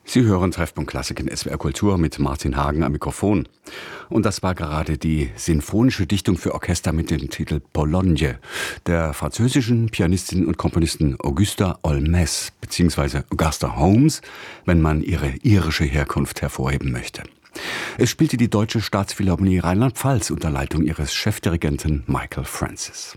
Sie hören Treffpunkt Klassik in SWR Kultur mit Martin Hagen am Mikrofon. Und das war gerade die sinfonische Dichtung für Orchester mit dem Titel Pologne der französischen Pianistin und Komponistin Augusta Holmes bzw. Augusta Holmes, wenn man ihre irische Herkunft hervorheben möchte. Es spielte die Deutsche Staatsphilharmonie Rheinland-Pfalz unter Leitung ihres Chefdirigenten Michael Francis.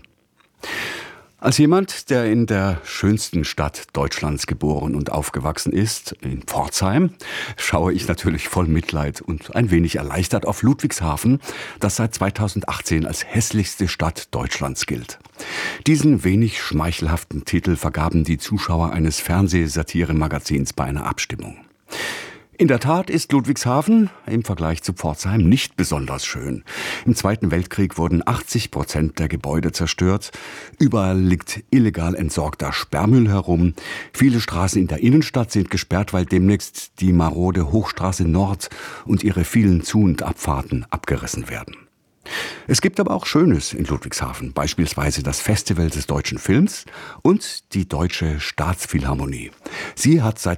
Als jemand, der in der schönsten Stadt Deutschlands geboren und aufgewachsen ist, in Pforzheim, schaue ich natürlich voll Mitleid und ein wenig erleichtert auf Ludwigshafen, das seit 2018 als hässlichste Stadt Deutschlands gilt. Diesen wenig schmeichelhaften Titel vergaben die Zuschauer eines Fernsehsatiremagazins bei einer Abstimmung. In der Tat ist Ludwigshafen im Vergleich zu Pforzheim nicht besonders schön. Im Zweiten Weltkrieg wurden 80% der Gebäude zerstört. Überall liegt illegal entsorgter Sperrmüll herum. Viele Straßen in der Innenstadt sind gesperrt, weil demnächst die marode Hochstraße Nord und ihre vielen Zu- und Abfahrten abgerissen werden. Es gibt aber auch Schönes in Ludwigshafen, beispielsweise das Festival des deutschen Films und die Deutsche Staatsphilharmonie. Sie hat seit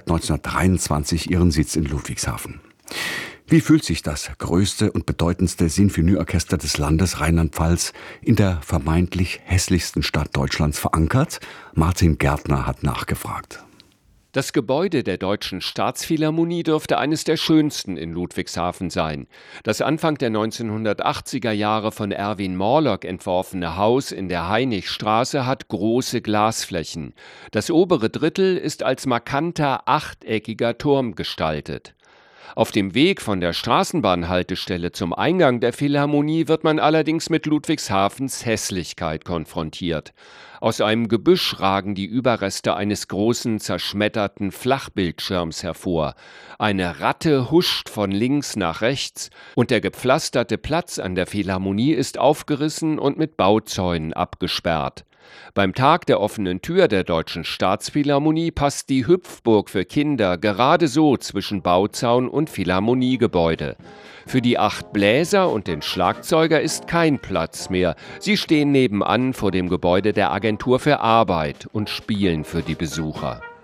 1923 ihren Sitz in Ludwigshafen. Wie fühlt sich das größte und bedeutendste Sinfonieorchester des Landes Rheinland-Pfalz in der vermeintlich hässlichsten Stadt Deutschlands verankert? Martin Gärtner hat nachgefragt. Das Gebäude der Deutschen Staatsphilharmonie dürfte eines der schönsten in Ludwigshafen sein. Das Anfang der 1980er Jahre von Erwin Morlock entworfene Haus in der Hainigstraße hat große Glasflächen. Das obere Drittel ist als markanter achteckiger Turm gestaltet. Auf dem Weg von der Straßenbahnhaltestelle zum Eingang der Philharmonie wird man allerdings mit Ludwigshafens Hässlichkeit konfrontiert. Aus einem Gebüsch ragen die Überreste eines großen, zerschmetterten Flachbildschirms hervor. Eine Ratte huscht von links nach rechts und der gepflasterte Platz an der Philharmonie ist aufgerissen und mit Bauzäunen abgesperrt. Beim Tag der offenen Tür der Deutschen Staatsphilharmonie passt die Hüpfburg für Kinder gerade so zwischen Bauzaun und Philharmoniegebäude. Für die 8 Bläser und den Schlagzeuger ist kein Platz mehr. Sie stehen nebenan vor dem Gebäude der Agentur für Arbeit und spielen für die Besucher.